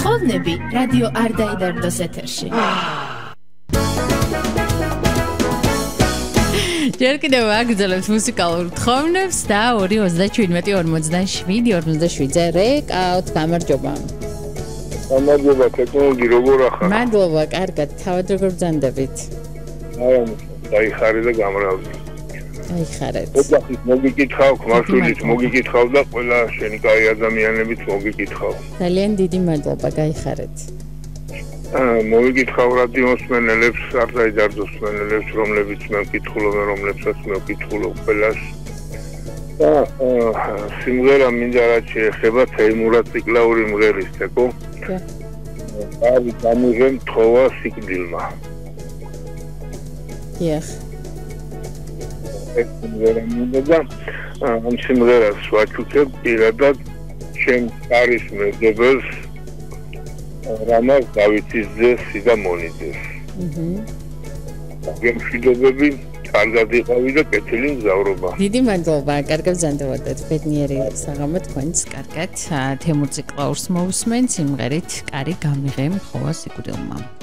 თხოვნები რადიო არ დაიდარდოს ეთერში. ჯერ კიდევ აგრძელებთ მუსიკალურ თხოვნებს და 2:27:47:47-ზე რეკავთ. გამარჯობა. გამარჯობა, ტექნოლოგი როგორ ახლა? მადლობა, კარგად, თავად როგორ ბრძანდებით? დაიხარე და გამრავდი. დაიხარეთ. ოთახით მოგიკითხავ, ხმარშვილით მოგიკითხავ და ყველა შენი კაი ადამიანებით მოგიკითხავ. ძალიან დიდი მადლობა, გაიხარეთ. მოვიკითხავ რადიოსმენელებს, არ დაიდარდოს მსმენელებს, რომლებიც მე ვკითხულობ, რომლებსაც მე ვკითხულობ ყველას. და სიმღერა მინდა რაც შეეხება თეიმურად ციკლაური მღერის თქო. და გამიღე თხოვა სიკვდილმა. დიახ. ეს სიმღერა მინდა და ამ სიმღერას ვაჩუქებ პირადად ჩემ კარის მეზობელს რამაზ დავითიძე სიდამონიძეს. გემშვიდობები, კარგად იყავი და კეთილი მგზავრობა. დიდი მადლობა, კარგად ბრძანდებოდეთ. ბედნიერი საღამო თქვენს, კარგად. თემურ ციკლაურს მოусმენთ სიმღერით კარი გამიღე თხოვა სიკვდილმა.